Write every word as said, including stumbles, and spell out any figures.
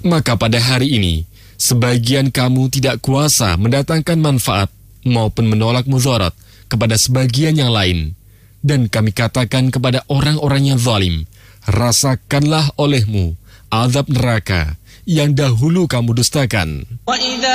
Maka pada hari ini, sebagian kamu tidak kuasa mendatangkan manfaat maupun menolak mudarat kepada sebagian yang lain. Dan kami katakan kepada orang-orang yang zalim, rasakanlah olehmu azab neraka yang dahulu kamu dustakan.